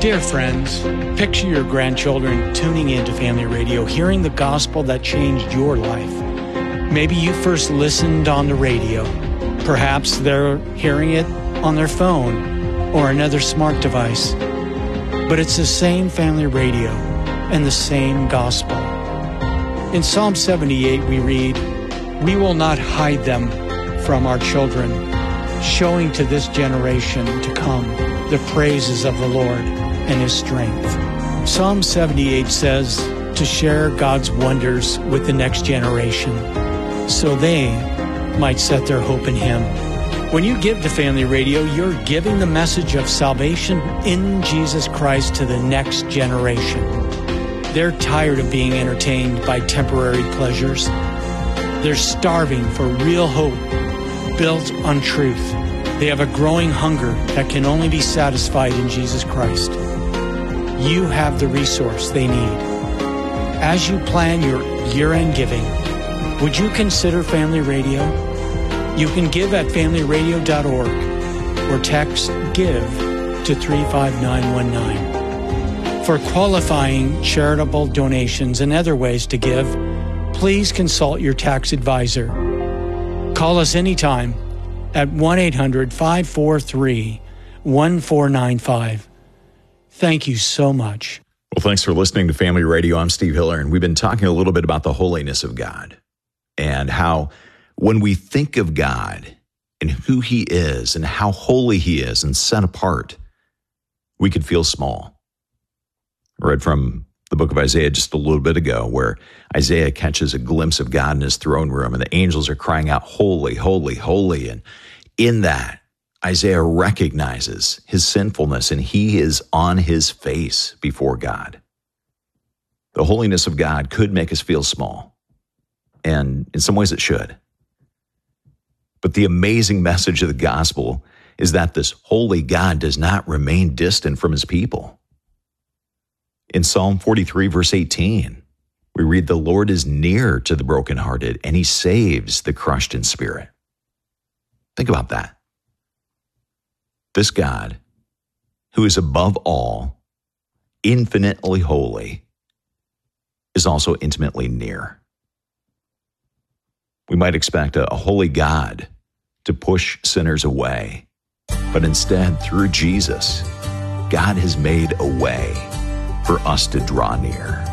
Dear friends, picture your grandchildren tuning into Family Radio, hearing the gospel that changed your life. Maybe you first listened on the radio. Perhaps they're hearing it on their phone or another smart device. But it's the same Family Radio and the same gospel. In Psalm 78 we read, "We will not hide them from our children, showing to this generation to come the praises of the Lord and His strength." Psalm 78 says to share God's wonders with the next generation so they might set their hope in Him. When you give to Family Radio, you're giving the message of salvation in Jesus Christ to the next generation. They're tired of being entertained by temporary pleasures. They're starving for real hope built on truth. They have a growing hunger that can only be satisfied in Jesus Christ. You have the resource they need. As you plan your year-end giving, would you consider Family Radio? You can give at familyradio.org or text GIVE to 35919. For qualifying charitable donations and other ways to give, please consult your tax advisor. Call us anytime at 1-800-543-1495. Thank you so much. Well, thanks for listening to Family Radio. I'm Steve Hiller, and we've been talking a little bit about the holiness of God and how when we think of God and who He is and how holy He is and set apart, we could feel small. I read from the book of Isaiah just a little bit ago where Isaiah catches a glimpse of God in His throne room and the angels are crying out, "Holy, holy, holy." And in that, Isaiah recognizes his sinfulness and he is on his face before God. The holiness of God could make us feel small, and in some ways it should. But the amazing message of the gospel is that this holy God does not remain distant from His people. In Psalm 43, verse 18, we read, "The Lord is near to the brokenhearted, and He saves the crushed in spirit." Think about that. This God, who is above all, infinitely holy, is also intimately near. We might expect a holy God to push sinners away, but instead, through Jesus, God has made a way for us to draw near.